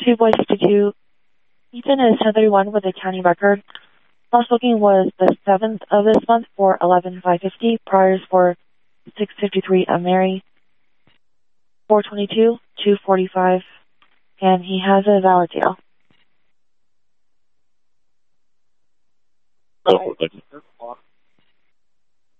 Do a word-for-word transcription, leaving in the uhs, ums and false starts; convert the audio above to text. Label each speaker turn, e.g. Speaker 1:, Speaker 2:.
Speaker 1: two boys fifty-two. Ethan is ten thirty-one with a county record. Last booking was the seventh of this month for eleven five fifty. Priors for six fifty-three a Mary, four twenty-two, two forty-five, and he has a valid deal.
Speaker 2: Oh,